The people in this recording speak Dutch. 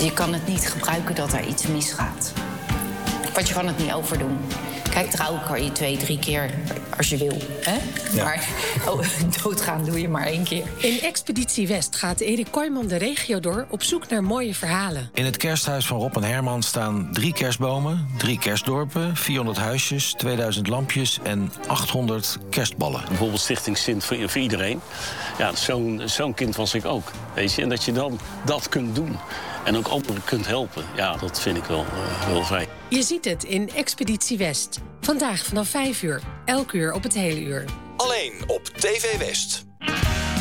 Je kan het niet gebruiken dat er iets misgaat. Want je kan het niet overdoen. Kijk, trouwen kan je 2, 3 keer als je wil. Hè? Ja. Maar doodgaan doe je maar 1 keer. In Expeditie West gaat Erik Kooijman de regio door op zoek naar mooie verhalen. In het kersthuis van Rob en Herman staan 3 kerstbomen, 3 kerstdorpen, 400 huisjes, 2000 lampjes en 800 kerstballen. Bijvoorbeeld Stichting Sint voor iedereen. Ja, zo'n kind was ik ook. Weet je? En dat je dan dat kunt doen. En ook anderen kunt helpen. Ja, dat vind ik wel fijn. Je ziet het in Expeditie West. Vandaag vanaf 5 uur. Elk uur op het hele uur. Alleen op TV West.